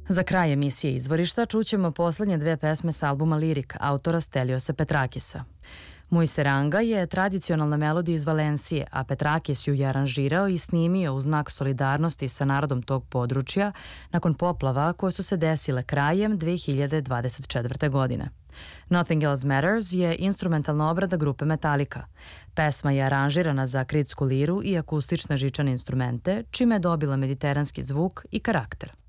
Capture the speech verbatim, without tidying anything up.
Za kraj emisije Izvorišta čućemo poslednje dve pesme s albuma Lirik autora Steliosa Petrakisa. Muj seranga je tradicionalna melodija iz Valencije, a Petrakis ju je aranžirao i snimio u znak solidarnosti sa narodom tog područja nakon poplava koje su se desile krajem dve hiljade dvadeset četvrte. godine. Nothing Else Matters je instrumentalna obrada grupe Metallica. Pesma je aranžirana za kritsku liru i akustične žičane instrumente, čime je dobila mediteranski zvuk i karakter.